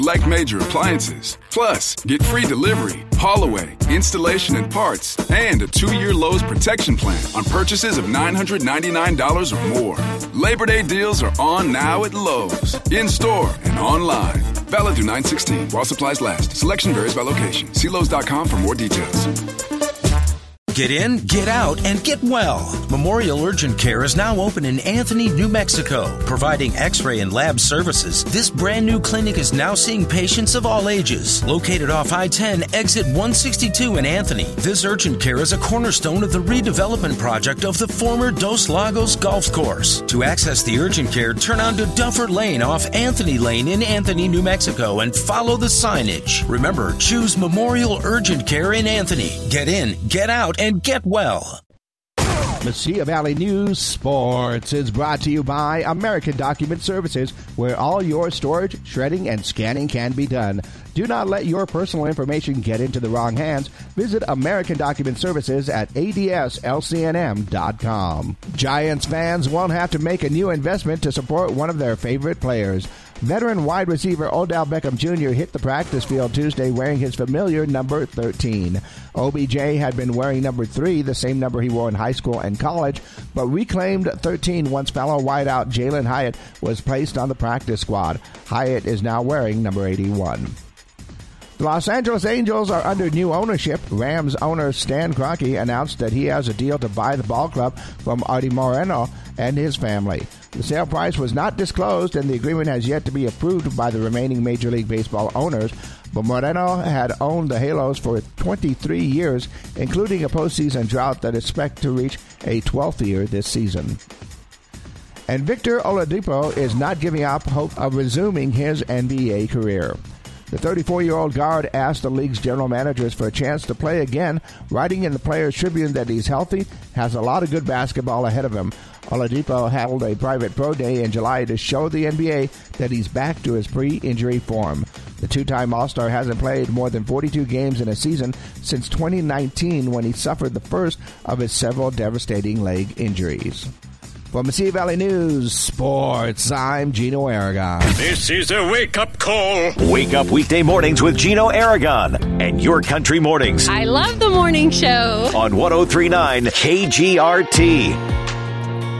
like major appliances. Plus, get free delivery, haul-away, installation and parts, and a 2-year Lowe's protection plan on purchases of $999 or more. Labor Day deals are on now at Lowe's, in-store and online. Valid through 9/16 while supplies last. Selection varies by location. See Lowe's.com for more details. Get in, get out, and get well. Memorial Urgent Care is now open in Anthony, New Mexico, providing x-ray and lab services. This brand new clinic is now seeing patients of all ages. Located off I-10, exit 162 in Anthony, this urgent care is a cornerstone of the redevelopment project of the former Dos Lagos Golf Course. To access the urgent care, turn onto Duffer Lane off Anthony Lane in Anthony, New Mexico, and follow the signage. Remember, choose Memorial Urgent Care in Anthony. Get in, get out, and get well. Mesilla Valley News Sports is brought to you by American Document Services, where all your storage, shredding, and scanning can be done. Do not let your personal information get into the wrong hands. Visit American Document Services at adslcnm.com. Giants fans won't have to make a new investment to support one of their favorite players. Veteran wide receiver Odell Beckham Jr. hit the practice field Tuesday wearing his familiar number 13. OBJ had been wearing number 3, the same number he wore in high school and college, but reclaimed 13 once fellow wideout Jalen Hyatt was placed on the practice squad. Hyatt is now wearing number 81. The Los Angeles Angels are under new ownership. Rams owner Stan Kroenke announced that he has a deal to buy the ball club from Artie Moreno and his family. The sale price was not disclosed, and the agreement has yet to be approved by the remaining Major League Baseball owners, but Moreno had owned the Halos for 23 years, including a postseason drought that is expected to reach a 12th year this season. And Victor Oladipo is not giving up hope of resuming his NBA career. The 34-year-old guard asked the league's general managers for a chance to play again, writing in the Players' Tribune that he's healthy, has a lot of good basketball ahead of him. Oladipo held a private pro day in July to show the NBA that he's back to his pre-injury form. The two-time All-Star hasn't played more than 42 games in a season since 2019, when he suffered the first of his several devastating leg injuries. For Mesilla Valley News Sports, I'm Gino Aragon. This is a wake-up call. Wake up weekday mornings with Gino Aragon and Your Country Mornings. I love the morning show. On 103.9 KGRT.